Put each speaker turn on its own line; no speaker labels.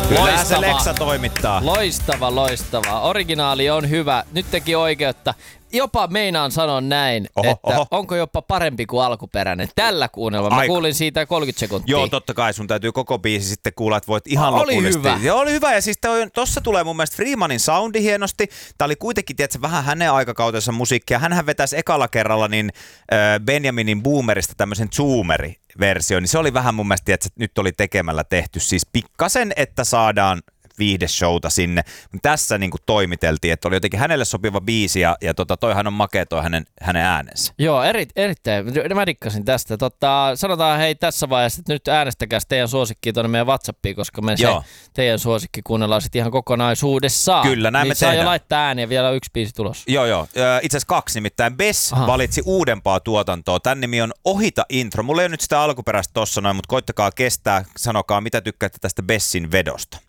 Kyllähän se Lexa toimittaa.
Loistava. Originaali on hyvä. Nyt teki oikeutta. Jopa meinaan sanoa näin, että onko jopa parempi kuin alkuperäinen. Tällä kuunnella. Mä kuulin siitä 30 sekuntia.
Joo, totta kai. Sun täytyy koko biisi sitten kuulla, että voit ihan lopullisesti.
Hyvä.
Joo, oli hyvä. Ja siis tossa tulee mun mielestä Freemanin soundi hienosti. Tää oli kuitenkin, tiedätkö, vähän hänen aikakautensa musiikkia. Hänhän vetäisi ekalla kerralla niin Benjaminin Boomerista tämmöisen zoomeri-versio. Niin se oli vähän mun mielestä, tiedätkö, että nyt oli tekemällä tehty. Siis pikkasen, että saadaan viihdeshowta sinne. Tässä niin kuin toimiteltiin, että oli jotenkin hänelle sopiva biisi ja toihan on makea toi hänen äänensä.
Joo, erittäin. Mä dikkasin tästä. Sanotaan hei tässä vaiheessa, että nyt äänestäkää teidän suosikkiä tuonne meidän WhatsAppiin, koska me se teidän suosikki kuunnellaan sitten ihan kokonaisuudessaan.
Kyllä, näin
niin
me tehdään.
Saa jo laittaa ääniä, vielä yksi biisi tulos.
Joo. Itse asiassa 2 nimittäin. Bess valitsi uudempaa tuotantoa. Tän nimi on Ohita Intro. Mulla ei ole nyt sitä alkuperäistä tossa noin, mutta koittakaa kestää. Sanokaa, mitä tykkäätte tästä Bessin vedosta.